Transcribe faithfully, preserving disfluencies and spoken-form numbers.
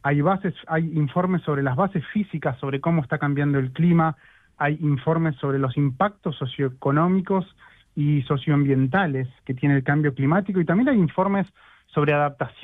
hay bases, hay informes sobre las bases físicas, sobre cómo está cambiando el clima, hay informes sobre los impactos socioeconómicos y socioambientales que tiene el cambio climático, y también hay informes sobre adaptación